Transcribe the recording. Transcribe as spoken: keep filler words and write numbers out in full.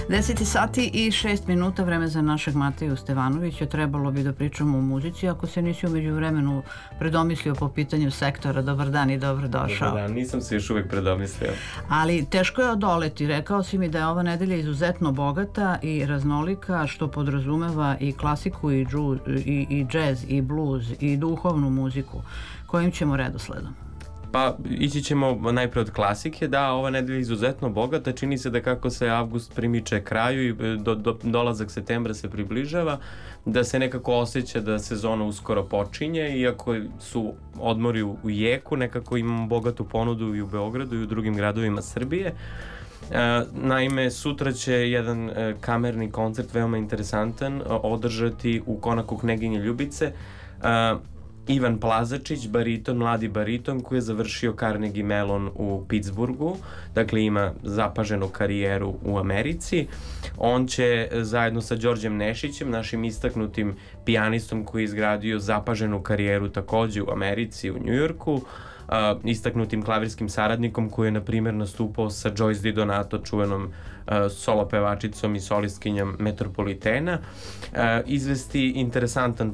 deset sati i šest minuta, vreme za našeg Mateju Stevanovića. Trebalo bi da pričamo o muzici, ako se nisi umeđu vremenu predomislio po pitanju sektora. Dobar dan i dobrodošao. Dobar dan, nisam se još uvek predomislio. Ali teško je odoleti. Rekao si mi da je ova nedelja izuzetno bogata i raznolika, što podrazumeva i klasiku i, džu, i, i džez i bluz i duhovnu muziku. Kojim ćemo redosledom? Pa ići ćemo najpre od klasike. Da, ova nedelja je izuzetno bogata. Čini se da kako se avgust primiče kraju i do, do, dolazak septembra se približava, da se nekako osjeća da sezona uskoro počinje, iako su odmori u, u jeku, nekako imamo bogatu ponudu i u Beogradu i u drugim gradovima Srbije. E, naime, sutra će jedan e, kamerni koncert, veoma interesantan, održati u konaku Kneginje Ljubice e, Ivan Plazačić, bariton, mladi bariton koji je završio Carnegie Mellon u Pittsburghu, dakle ima zapaženu karijeru u Americi. On će zajedno sa Đorđem Nešićem, našim istaknutim pijanistom koji je izgradio zapaženu karijeru takođe u Americi, u Njujorku, Uh, istaknutim klavirskim saradnikom koji je na primjer nastupao sa Joyce DiDonato, čuvenom uh, solo pevačicom i solistkinjom Metropolitena, uh, izvesti interesantan